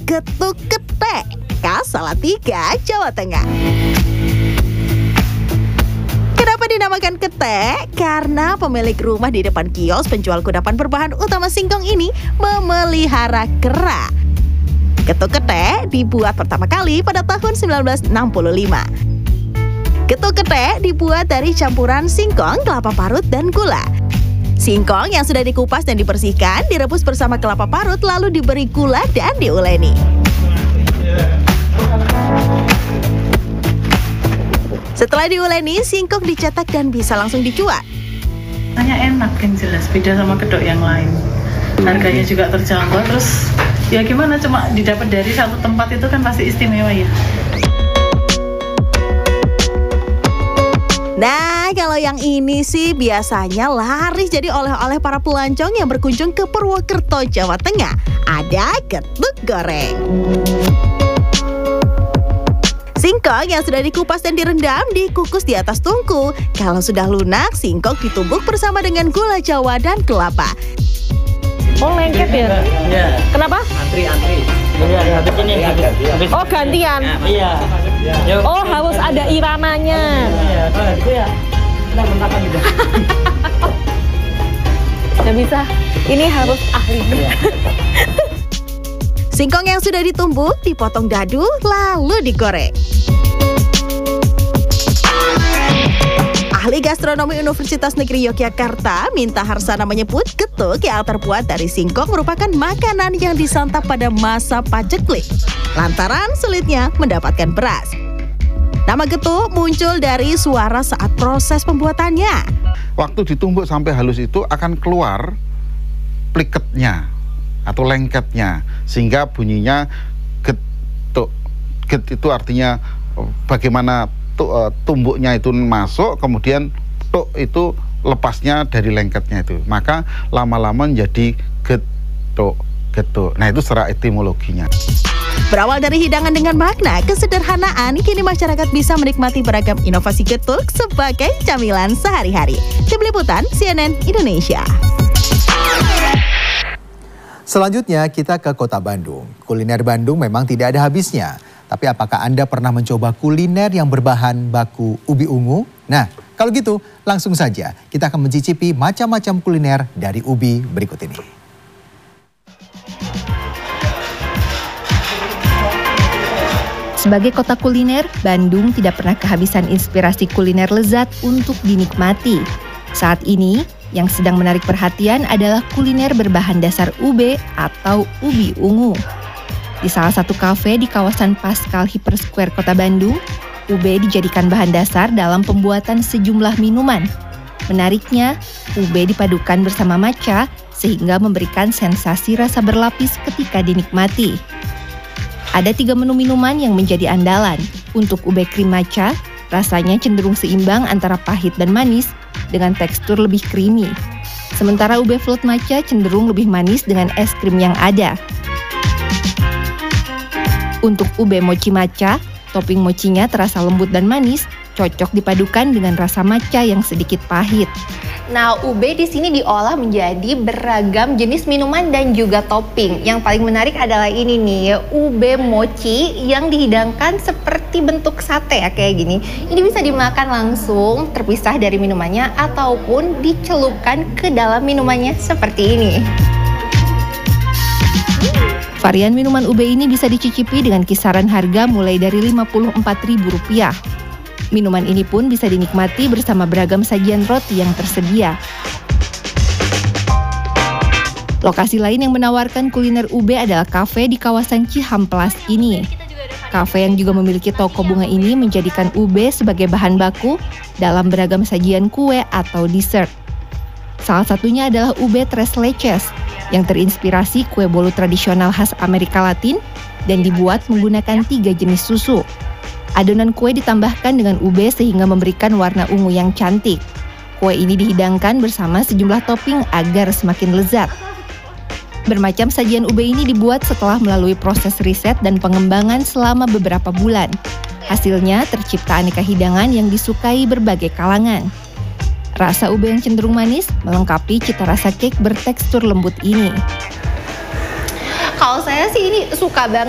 Getuk Ketek, khas Salatiga, Jawa Tengah. Kenapa dinamakan ketek? Karena pemilik rumah di depan kios penjual kudapan berbahan utama singkong ini memelihara kera. Getuk ketek dibuat pertama kali pada tahun 1965. Getuk ketek dibuat dari campuran singkong, kelapa parut, dan gula. Singkong yang sudah dikupas dan dibersihkan direbus bersama kelapa parut lalu diberi gula dan diuleni. Setelah diuleni, singkong dicetak dan bisa langsung dicuak. Rasanya enak yang jelas, beda sama kedok yang lain. Harganya juga terjangkau, terus ya gimana, cuma didapat dari satu tempat itu kan pasti istimewa ya. Nah, kalau yang ini sih biasanya laris jadi oleh-oleh para pelancong yang berkunjung ke Purwokerto, Jawa Tengah. Ada getuk goreng. Singkong yang sudah dikupas dan direndam dikukus di atas tungku. Kalau sudah lunak, singkong ditumbuk bersama dengan gula Jawa dan kelapa. Oh, lengket ya? Iya. Kenapa? Antri. Iya, habis ini. Habis. Oh, gantian? Iya. Oh, harus ada iramanya. Iya, kalau itu ya. Kita mentakan gitu. Nggak bisa. Ini harus ahli. Singkong yang sudah ditumbuk dipotong dadu lalu digoreng. Ahli gastronomi Universitas Negeri Yogyakarta, Minta Harsana menyebut getuk yang terbuat dari singkong merupakan makanan yang disantap pada masa paceklik, lantaran sulitnya mendapatkan beras. Nama getuk muncul dari suara saat proses pembuatannya. Waktu ditumbuk sampai halus itu akan keluar pliketnya atau lengketnya, sehingga bunyinya getuk. Get itu artinya bagaimana tumbuknya itu masuk, kemudian tuk itu lepasnya dari lengketnya itu. Maka lama-lama menjadi getuk. Nah, itu secara etimologinya. Berawal dari hidangan dengan makna kesederhanaan, kini masyarakat bisa menikmati beragam inovasi getuk sebagai camilan sehari-hari. Tim Liputan CNN Indonesia. Selanjutnya kita ke Kota Bandung. Kuliner Bandung memang tidak ada habisnya. Tapi apakah Anda pernah mencoba kuliner yang berbahan baku ubi ungu? Nah, kalau gitu langsung saja kita akan mencicipi macam-macam kuliner dari ubi berikut ini. Sebagai kota kuliner, Bandung tidak pernah kehabisan inspirasi kuliner lezat untuk dinikmati. Saat ini, yang sedang menarik perhatian adalah kuliner berbahan dasar ube atau ubi ungu. Di salah satu kafe di kawasan Pascal Hyper Square Kota Bandung, ube dijadikan bahan dasar dalam pembuatan sejumlah minuman. Menariknya, ube dipadukan bersama matcha sehingga memberikan sensasi rasa berlapis ketika dinikmati. Ada 3 menu minuman yang menjadi andalan. Untuk ube krim matcha, rasanya cenderung seimbang antara pahit dan manis dengan tekstur lebih creamy. Sementara ube float matcha cenderung lebih manis dengan es krim yang ada. Untuk ube mochi matcha, topping mochinya terasa lembut dan manis, cocok dipadukan dengan rasa matcha yang sedikit pahit. Nah, ube di sini diolah menjadi beragam jenis minuman dan juga topping. Yang paling menarik adalah ini nih, ube mochi yang dihidangkan seperti bentuk sate ya, kayak gini. Ini bisa dimakan langsung, terpisah dari minumannya, ataupun dicelupkan ke dalam minumannya seperti ini. Varian minuman ube ini bisa dicicipi dengan kisaran harga mulai dari Rp54.000. Minuman ini pun bisa dinikmati bersama beragam sajian roti yang tersedia. Lokasi lain yang menawarkan kuliner ube adalah kafe di kawasan Cihamplas ini. Kafe yang juga memiliki toko bunga ini menjadikan ube sebagai bahan baku dalam beragam sajian kue atau dessert. Salah satunya adalah ube tres leches, yang terinspirasi kue bolu tradisional khas Amerika Latin dan dibuat menggunakan 3 jenis susu. Adonan kue ditambahkan dengan ube sehingga memberikan warna ungu yang cantik. Kue ini dihidangkan bersama sejumlah topping agar semakin lezat. Bermacam sajian ube ini dibuat setelah melalui proses riset dan pengembangan selama beberapa bulan. Hasilnya tercipta aneka hidangan yang disukai berbagai kalangan. Rasa ube yang cenderung manis melengkapi cita rasa cake bertekstur lembut ini. Kalau saya sih ini suka banget.